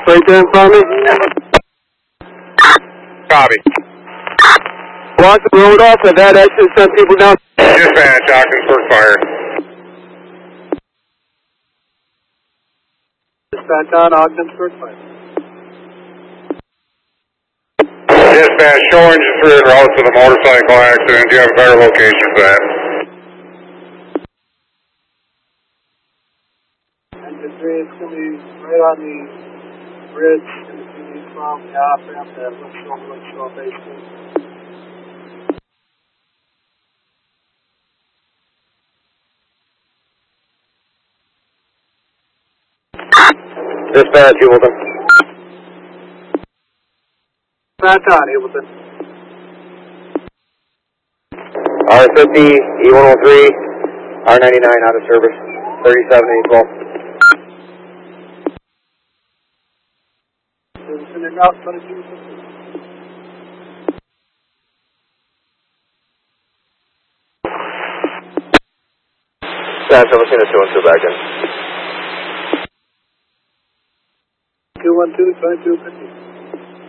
Right there in front of me. Copy. Block the road off. I've had exit send people down. Dispatch, Ogdensburg Fire. Dispatch on Ogdensburg Fire. Dispatch, show engine 3 en route to the motorcycle accident. Do you have a better location for that? Engine 3 is going to be right on the bridge in between from the off ramp that looks so basically. Dispatch, Hamilton. Dispatch on Hamilton. R50, E103, R99 out of service. 37 April. Sending out 22. Dispatch, I'm looking at 212 back in. 212, 2250.